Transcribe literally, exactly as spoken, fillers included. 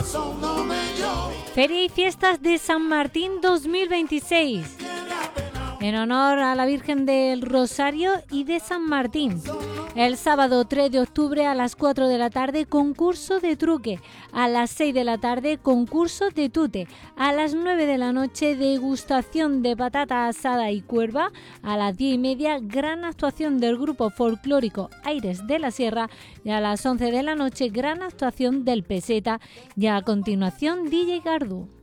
Feria y Fiestas de San Martín dos mil veintiséis. En honor a la Virgen del Rosario y de San Martín. El sábado tres de octubre a las cuatro de la tarde, concurso de truque. A las seis de la tarde, concurso de tute. A las nueve de la noche, degustación de patata asada y cuerva. A las diez y media, gran actuación del grupo folclórico Aires de la Sierra. Y a las once de la noche, gran actuación del Peseta. Y a continuación, D J Gardu.